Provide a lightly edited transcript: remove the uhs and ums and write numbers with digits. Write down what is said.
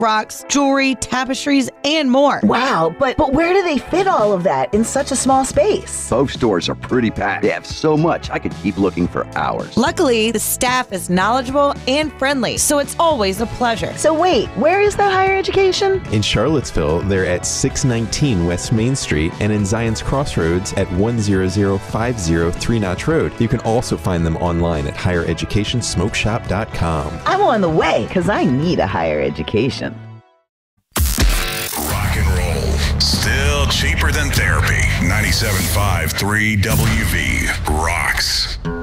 rocks, jewelry, tapestries, and more. Wow, but where do they fit all of that in such a small space? Both stores are pretty packed. They have so much, I could keep looking for hours. Luckily, the staff is knowledgeable and friendly, so it's always a pleasure. So wait, where is that higher education? In Charlottesville, they're at 619 West Main Street and in Zion's Crossroads at 10050 Three Notch Road. You can also find them online at highereducationsmokeshop.com. I'm on the way because I need a higher education. Rock and roll. Still cheaper than therapy. 97.5 3 WV rocks.